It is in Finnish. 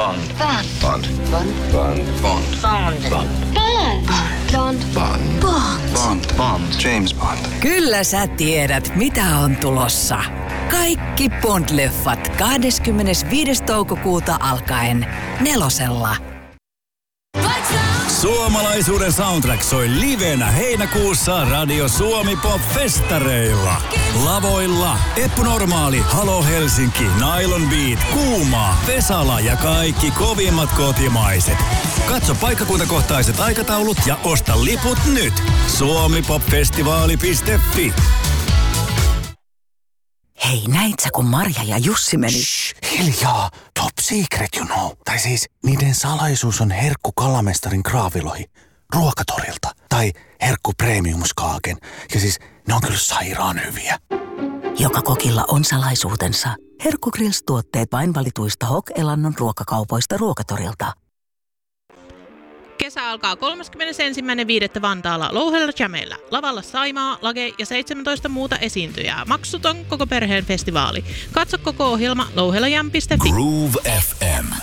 Bond. Bond. Bond. Bond. Bond. Bond. Bond. Bond. Bond. Bond. James Bond. Kyllä sä tiedät, mitä on tulossa. Kaikki Bond-leffat 25. toukokuuta alkaen 4:lla. Suomalaisuuden soundtrack soi livenä heinäkuussa Radio Suomi Pop-festareilla. Lavoilla Eppu Normaali, Halo Helsinki, Nylon Beat, Kuuma, Vesala ja kaikki kovimmat kotimaiset. Katso paikkakuntakohtaiset aikataulut ja osta liput nyt. suomipopfestivaali.fi. Hei, näit sä, kun Marja ja Jussi meni? Shh, hiljaa. Top secret, you know. Tai siis, niiden salaisuus on herkku Kalamestarin kraavilohi. Ruokatorilta. Tai herkku premiumskaaken. Ja siis, ne on kyllä sairaan hyviä. Joka kokilla on salaisuutensa. Herkku Grills-tuotteet vain valituista Hok-elannon ruokakaupoista Ruokatorilta. Kesä alkaa 31.5. Vantaalla Louhella Jameillä. Lavalla Saimaa, Lage ja 17 muuta esiintyjää. Maksuton koko perheen festivaali. Katso koko ohjelma louhelajan.fi. Groove FM.